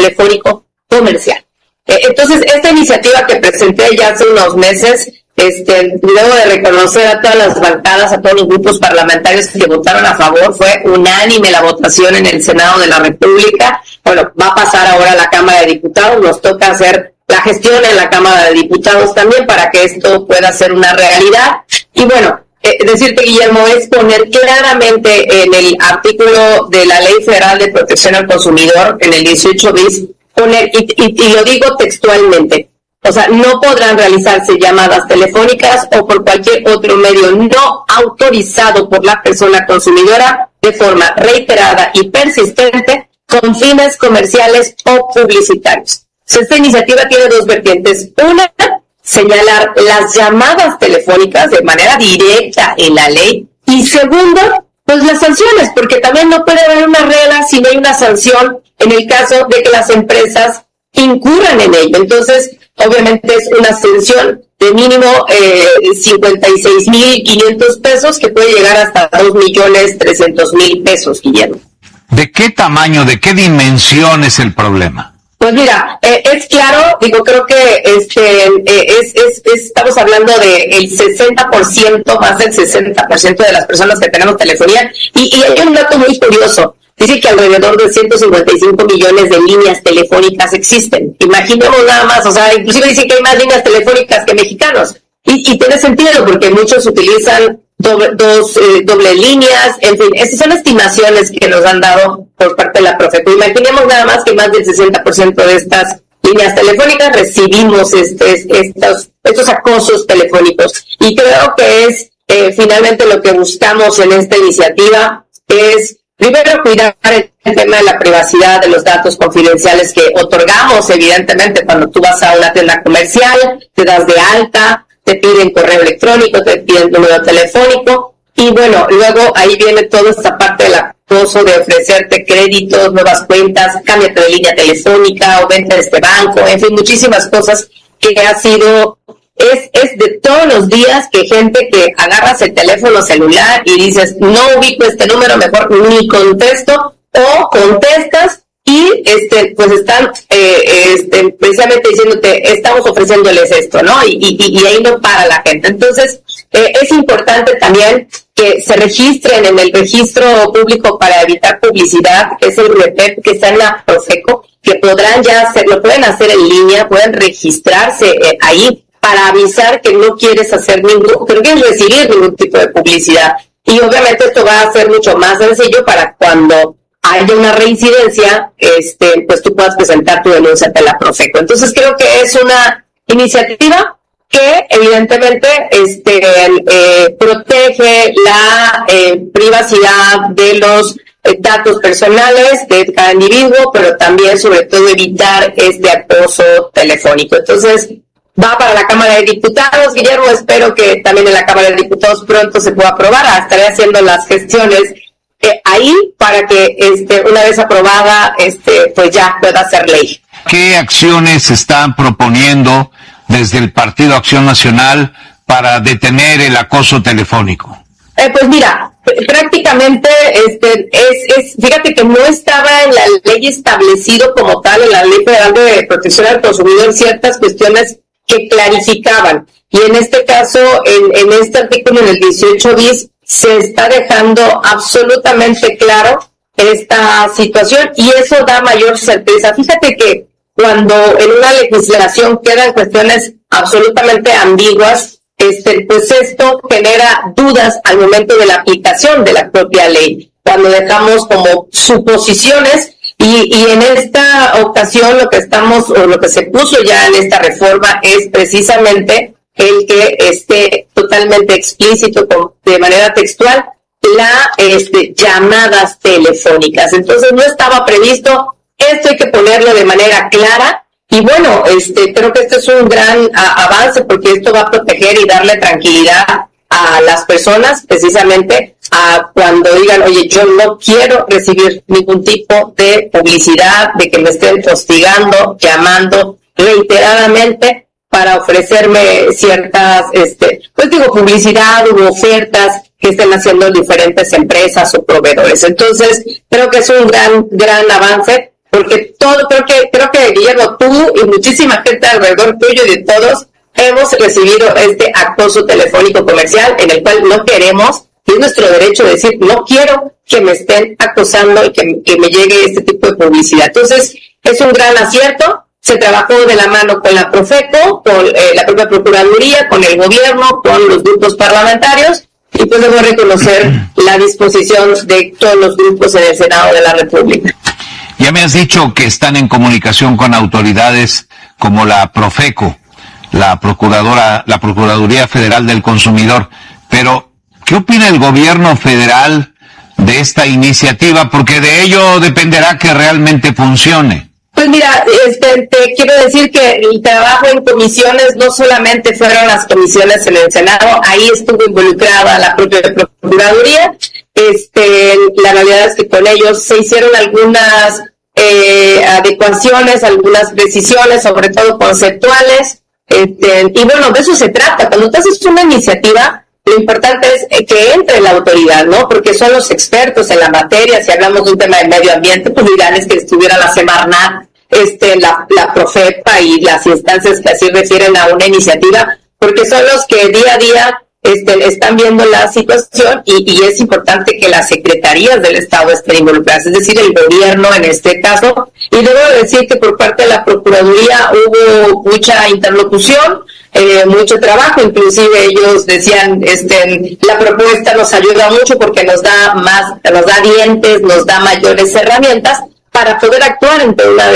telefónico comercial. Entonces, esta iniciativa que presenté ya hace unos meses, debo de reconocer a todas las bancadas, a todos los grupos parlamentarios que votaron a favor. Fue unánime la votación en el Senado de la República. Bueno, va a pasar ahora a la Cámara de Diputados. Nos toca hacer la gestión en la Cámara de Diputados también para que esto pueda ser una realidad. Y bueno, decirte, Guillermo, es poner claramente en el artículo de la Ley Federal de Protección al Consumidor, en el 18 bis, poner, y lo digo textualmente, o sea, no podrán realizarse llamadas telefónicas o por cualquier otro medio no autorizado por la persona consumidora de forma reiterada y persistente con fines comerciales o publicitarios. Esta iniciativa tiene dos vertientes. Una, señalar las llamadas telefónicas de manera directa en la ley. Y segundo, pues las sanciones, porque también no puede haber una regla si no hay una sanción en el caso de que las empresas incurran en ello. Entonces, obviamente es una sanción de mínimo 56,500 pesos que puede llegar hasta 2,300,000 pesos, Guillermo. ¿De qué tamaño, de qué dimensión es el problema? Pues mira, es claro, digo, creo que estamos hablando del 60%, más del 60% de las personas que tenemos telefonía, y hay un dato muy curioso. Dice que alrededor de 155 millones de líneas telefónicas existen. Imaginemos nada más, o sea, inclusive dicen que hay más líneas telefónicas que mexicanos. Y tiene sentido porque muchos utilizan doble líneas, en fin, esas son estimaciones que nos han dado por parte de la Profeco. Imaginemos nada más que más del 60% de estas líneas telefónicas recibimos estos acosos telefónicos. Y creo que es finalmente lo que buscamos en esta iniciativa es primero cuidar el tema de la privacidad de los datos confidenciales que otorgamos, evidentemente, cuando tú vas a una tienda comercial, te das de alta, te piden correo electrónico, te piden número telefónico, y bueno, luego ahí viene toda esta parte del acoso de ofrecerte créditos, nuevas cuentas, cámbiate de línea telefónica o vente de este banco, en fin, muchísimas cosas que ha sido, es de todos los días que gente que agarras el teléfono celular y dices, no ubico este número, mejor ni contesto, o contestas y pues están precisamente diciéndote, estamos ofreciéndoles esto, ¿no? Y ahí no para la gente. Entonces, es importante también que se registren en el registro público para evitar publicidad, que es el REPEP, que está en la Profeco, que podrán ya hacer, lo pueden hacer en línea, pueden registrarse ahí para avisar que no quieres hacer que no quieres recibir ningún tipo de publicidad. Y obviamente esto va a ser mucho más sencillo para cuando haya una reincidencia, pues tú puedas presentar tu denuncia ante la Profeco. Entonces creo que es una iniciativa que evidentemente protege la privacidad de los datos personales de cada individuo, pero también sobre todo evitar este acoso telefónico. Entonces va para la Cámara de Diputados, Guillermo, espero que también en la Cámara de Diputados pronto se pueda aprobar. Estaré haciendo las gestiones ahí para que una vez aprobada pues ya pueda ser ley. ¿Qué acciones se están proponiendo desde el Partido Acción Nacional para detener el acoso telefónico? Pues mira, prácticamente fíjate que no estaba en la ley establecido como tal, en la Ley Federal de Protección al Consumidor, ciertas cuestiones que clarificaban. Y en este caso, en este artículo, en el 18 bis, se está dejando absolutamente claro esta situación y eso da mayor certeza. Fíjate que cuando en una legislación quedan cuestiones absolutamente ambiguas, pues esto genera dudas al momento de la aplicación de la propia ley, cuando dejamos como suposiciones y en esta ocasión lo que se puso ya en esta reforma es precisamente el que esté totalmente explícito de manera textual llamadas telefónicas. Entonces no estaba previsto, esto hay que ponerlo de manera clara y bueno, creo que esto es un gran avance porque esto va a proteger y darle tranquilidad a las personas precisamente cuando digan, oye, yo no quiero recibir ningún tipo de publicidad, de que me estén hostigando, llamando reiteradamente para ofrecerme ciertas, publicidad u ofertas que estén haciendo diferentes empresas o proveedores. Entonces, creo que es un gran avance, porque creo que Guillermo, tú y muchísima gente alrededor tuyo y de todos hemos recibido este acoso telefónico comercial en el cual no queremos, y es nuestro derecho de decir, no quiero que me estén acosando y que me llegue este tipo de publicidad. Entonces, es un gran acierto. Se trabajó de la mano con la Profeco, con la propia Procuraduría, con el gobierno, con los grupos parlamentarios, y pues debo reconocer la disposición de todos los grupos en el Senado de la República. Ya me has dicho que están en comunicación con autoridades como la Profeco, la Procuraduría Federal del Consumidor, pero ¿qué opina el gobierno federal de esta iniciativa? Porque de ello dependerá que realmente funcione. Pues mira, te quiero decir que el trabajo en comisiones no solamente fueron las comisiones en el Senado, ahí estuvo involucrada la propia Procuraduría. La realidad es que con ellos se hicieron algunas adecuaciones, algunas precisiones, sobre todo conceptuales, y bueno, de eso se trata. Cuando tú haces una iniciativa, lo importante es que entre la autoridad, ¿no? Porque son los expertos en la materia. Si hablamos de un tema de medio ambiente, pues ideal es que estuviera la Semarnat, la Profepa y las instancias que así refieren a una iniciativa, porque son los que día a día están viendo la situación y es importante que las secretarías del Estado estén involucradas, es decir, el gobierno en este caso. Y debo decir que por parte de la Procuraduría hubo mucha interlocución, mucho trabajo, inclusive ellos decían, la propuesta nos ayuda mucho porque nos da dientes, nos da mayores herramientas para poder actuar ante una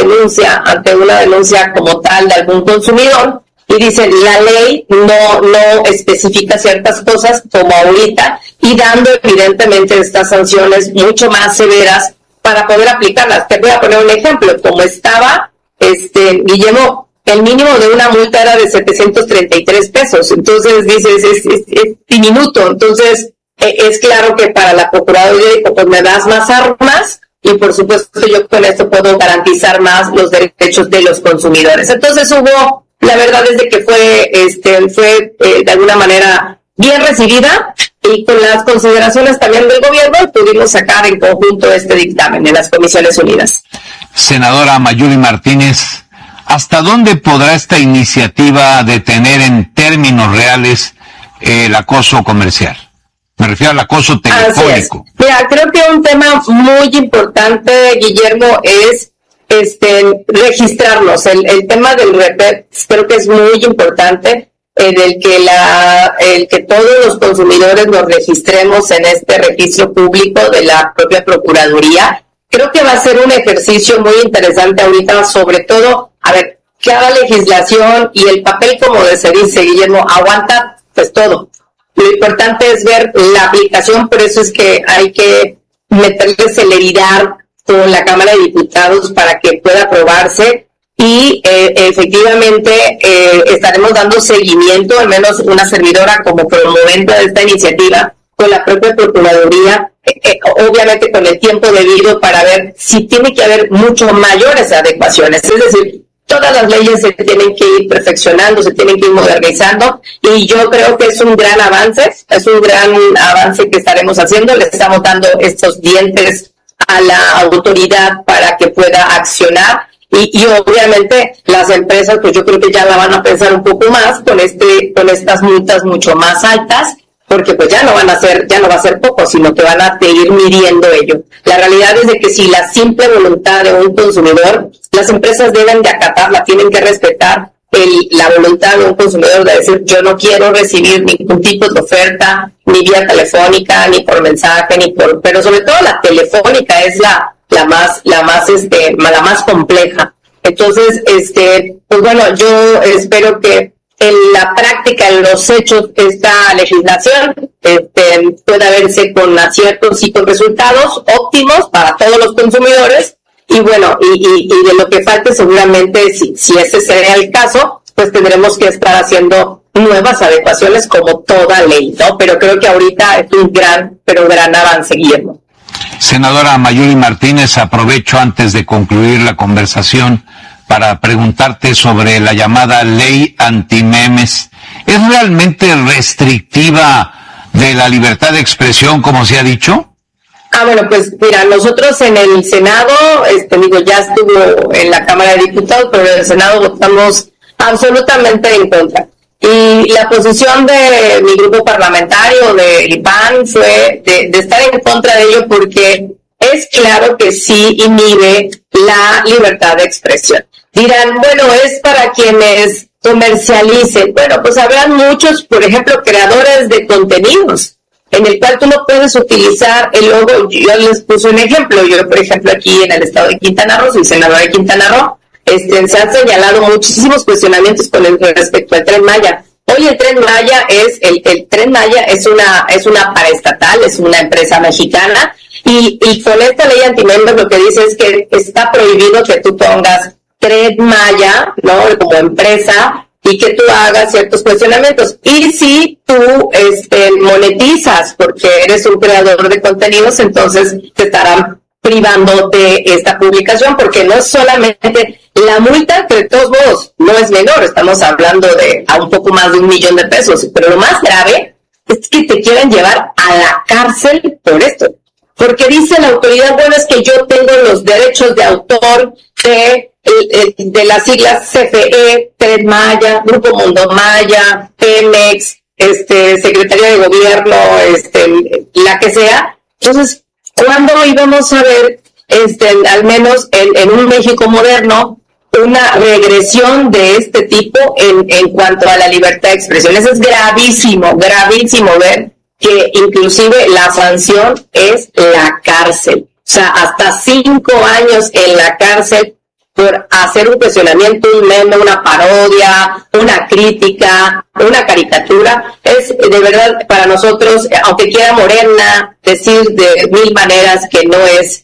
denuncia como tal de algún consumidor. Y dicen, la ley no especifica ciertas cosas como ahorita, y dando evidentemente estas sanciones mucho más severas para poder aplicarlas. Te voy a poner un ejemplo. Como estaba, Guillermo, el mínimo de una multa era de 733 pesos. Entonces, dices, es diminuto. Entonces, es claro que para la Procuraduría, pues me das más armas, y por supuesto yo con esto puedo garantizar más los derechos de los consumidores. Entonces la verdad es de que fue de alguna manera bien recibida, y con las consideraciones también del gobierno pudimos sacar en conjunto este dictamen en las Comisiones Unidas. Senadora Mayuli Martínez, ¿hasta dónde podrá esta iniciativa detener en términos reales el acoso comercial? Me refiero al acoso telefónico. Mira, creo que un tema muy importante, Guillermo, es registrarnos. El tema del REPEP creo que es muy importante, el que todos los consumidores nos registremos en este registro público de la propia Procuraduría. Creo que va a ser un ejercicio muy interesante ahorita, sobre todo, cada legislación y el papel, como se dice, Guillermo, aguanta pues todo. Lo importante es ver la aplicación, por eso es que hay que meterle celeridad con la Cámara de Diputados para que pueda aprobarse, y efectivamente estaremos dando seguimiento, al menos una servidora como promovente de esta iniciativa, con la propia Procuraduría, obviamente con el tiempo debido, para ver si tiene que haber mucho mayores adecuaciones, es decir, todas las leyes se tienen que ir perfeccionando, se tienen que ir modernizando, y yo creo que es un gran avance que estaremos haciendo. Le estamos dando estos dientes a la autoridad para que pueda accionar, y obviamente las empresas, pues yo creo que ya la van a pensar un poco más con estas multas mucho más altas, porque pues ya no va a ser poco, sino que van a seguir midiendo ello. La realidad es de que si la simple voluntad de un consumidor, las empresas deben de acatarla, tienen que respetar la voluntad de un consumidor de decir, yo no quiero recibir ningún tipo de oferta, ni vía telefónica, ni por mensaje, pero sobre todo la telefónica es la más compleja. Entonces, pues bueno, yo espero que en la práctica, en los hechos, esta legislación pueda verse con aciertos y con resultados óptimos para todos los consumidores. Y bueno, y de lo que falte, seguramente, si ese sería el caso, pues tendremos que estar haciendo nuevas adecuaciones como toda ley, ¿no? Pero creo que ahorita es un gran avance, Guillermo. Senadora Mayuli Martínez, aprovecho antes de concluir la conversación para preguntarte sobre la llamada ley antimemes. ¿Es realmente restrictiva de la libertad de expresión, como se ha dicho? Bueno, pues mira, nosotros en el Senado, ya estuvo en la Cámara de Diputados, pero en el Senado votamos absolutamente en contra. Y la posición de mi grupo parlamentario, del PAN, fue de estar en contra de ello porque es claro que sí inhibe la libertad de expresión. Dirán, bueno, es para quienes comercialicen. Bueno, pues habrán muchos, por ejemplo, creadores de contenidos, en el cual tú no puedes utilizar el logo. Yo les puse un ejemplo. Yo, por ejemplo, aquí en el estado de Quintana Roo, soy senadora de Quintana Roo, se han señalado muchísimos cuestionamientos con respecto al Tren Maya. Hoy el Tren Maya el Tren Maya es una paraestatal, es una empresa mexicana, y con esta ley antimembros lo que dice es que está prohibido que tú pongas Tren Maya, ¿no?, como empresa, y que tú hagas ciertos cuestionamientos. Y si tú monetizas porque eres un creador de contenidos, entonces te estarán privando de esta publicación, porque no es solamente la multa, que de todos modos no es menor, estamos hablando de a un poco más de $1 millón, pero lo más grave es que te quieren llevar a la cárcel por esto, porque dice la autoridad, bueno, es que yo tengo los derechos de autor de las siglas CFE, Tren Maya, Grupo Mundo Maya, Pemex, Secretaría de Gobierno, la que sea. Entonces, ¿cuándo íbamos a ver, al menos en un México moderno, una regresión de este tipo en cuanto a la libertad de expresión? Eso es gravísimo ver que inclusive la sanción es la cárcel. O sea, hasta 5 años en la cárcel por hacer un cuestionamiento, un meme, una parodia, una crítica, una caricatura. Es de verdad para nosotros, aunque quiera Morena decir de 1000 maneras que no es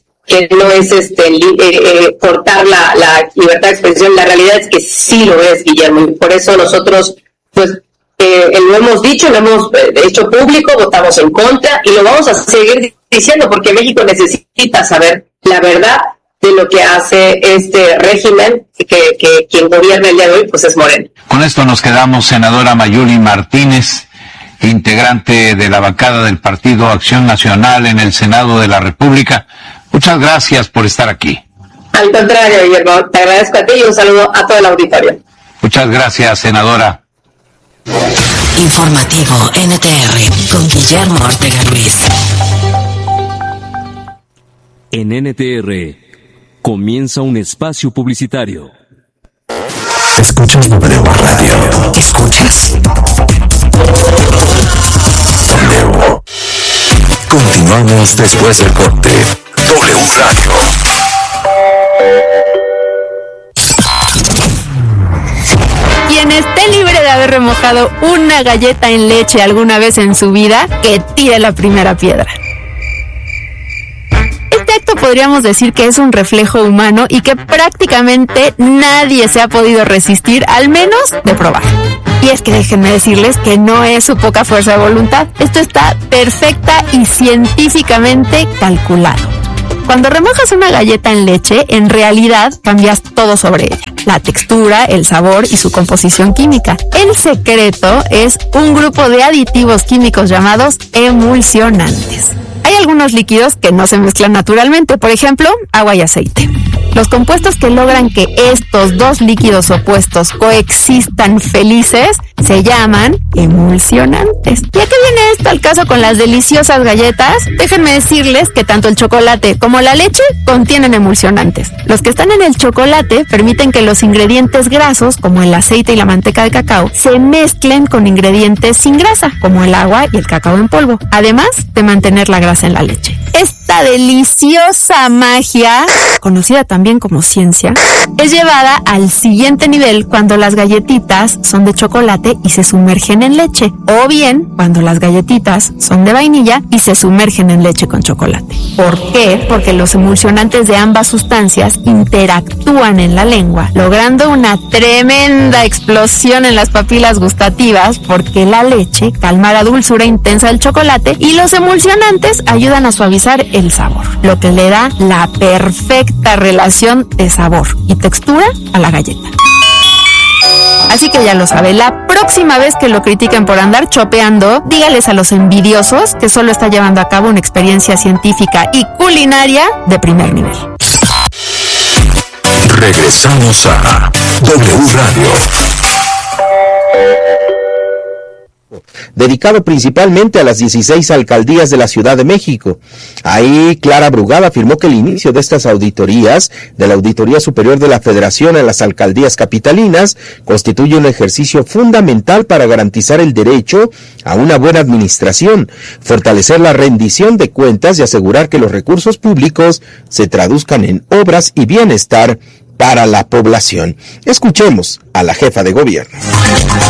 cortar la libertad de expresión, la realidad es que sí lo es, Guillermo, y por eso nosotros pues lo hemos dicho, lo hemos hecho público, votamos en contra y lo vamos a seguir diciendo, porque México necesita saber la verdad de lo que hace este régimen, que quien gobierna el día de hoy pues es Morena. Con esto nos quedamos, senadora Mayuli Martínez, integrante de la bancada del Partido Acción Nacional en el Senado de la República. Muchas gracias por estar aquí. Al contrario, Guillermo, te agradezco a ti y un saludo a todo el auditorio. Muchas gracias, senadora. Informativo NTR con Guillermo Ortega Ruiz. En NTR comienza un espacio publicitario. Escuchas W Radio. ¿Escuchas? W. Continuamos después del corte. W Radio. Quien esté libre de haber remojado una galleta en leche alguna vez en su vida, que tire la primera piedra. Este acto podríamos decir que es un reflejo humano y que prácticamente nadie se ha podido resistir, al menos de probar. Y es que déjenme decirles que no es su poca fuerza de voluntad. Esto está perfecta y científicamente calculado. Cuando remojas una galleta en leche, en realidad cambias todo sobre ella: la textura, el sabor y su composición química. El secreto es un grupo de aditivos químicos llamados emulsionantes. Hay algunos líquidos que no se mezclan naturalmente, por ejemplo, agua y aceite. Los compuestos que logran que estos dos líquidos opuestos coexistan felices se llaman emulsionantes. ¿Y a qué viene esto al caso con las deliciosas galletas? Déjenme decirles que tanto el chocolate como la leche contienen emulsionantes. Los que están en el chocolate permiten que los ingredientes grasos, como el aceite y la manteca de cacao, se mezclen con ingredientes sin grasa, como el agua y el cacao en polvo, además de mantener la grasa en la leche. Esta deliciosa magia, conocida también como ciencia, es llevada al siguiente nivel cuando las galletitas son de chocolate y se sumergen en leche, o bien cuando las galletitas son de vainilla y se sumergen en leche con chocolate. ¿Por qué? Porque los emulsionantes de ambas sustancias interactúan en la lengua, logrando una tremenda explosión en las papilas gustativas, porque la leche calma la dulzura intensa del chocolate y los emulsionantes ayudan a suavizar el sabor, lo que le da la perfecta relación de sabor y textura a la galleta. Así que ya lo sabe, la próxima vez que lo critiquen por andar chopeando, dígales a los envidiosos que solo está llevando a cabo una experiencia científica y culinaria de primer nivel. Regresamos a W Radio. Dedicado principalmente a las 16 alcaldías de la Ciudad de México. Ahí Clara Brugada afirmó que el inicio de estas auditorías, de la Auditoría Superior de la Federación en las alcaldías capitalinas, constituye un ejercicio fundamental para garantizar el derecho a una buena administración, fortalecer la rendición de cuentas y asegurar que los recursos públicos se traduzcan en obras y bienestar para la población. Escuchemos a la jefa de gobierno.